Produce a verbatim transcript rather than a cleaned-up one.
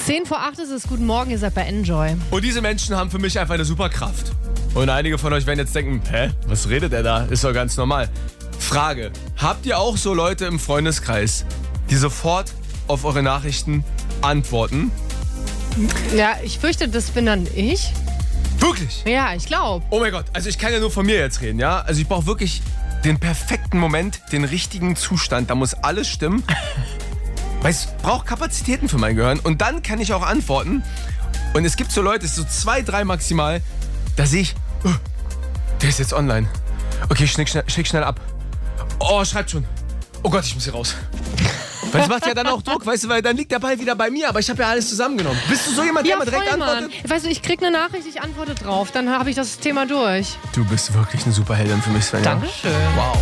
zehn vor acht ist es. Guten Morgen, ihr seid bei Enjoy. Und diese Menschen haben für mich einfach eine Superkraft. Und einige von euch werden jetzt denken, hä, was redet er da? Ist doch ganz normal. Frage, habt ihr auch so Leute im Freundeskreis, die sofort auf eure Nachrichten antworten? Ja, ich fürchte, das bin dann ich. Wirklich? Ja, ich glaube. Oh mein Gott, also ich kann ja nur von mir jetzt reden, ja? Also ich brauche wirklich den perfekten Moment, den richtigen Zustand. Da muss alles stimmen. Weil es braucht Kapazitäten für mein Gehirn. Und dann kann ich auch antworten. Und es gibt so Leute, es ist so zwei, drei maximal, da sehe ich, oh, der ist jetzt online. Okay, schick schnell, schick schnell ab. Oh, schreibt schon. Oh Gott, ich muss hier raus. Weil das macht ja dann auch Druck, weißt du, weil dann liegt der Ball wieder bei mir, aber ich habe ja alles zusammengenommen. Bist du so jemand, der Ja, mal direkt voll, antwortet? Mann. Weißt du, ich krieg eine Nachricht, ich antworte drauf, dann habe ich das Thema durch. Du bist wirklich eine Superheldin für mich, Svenja. Dankeschön. Wow.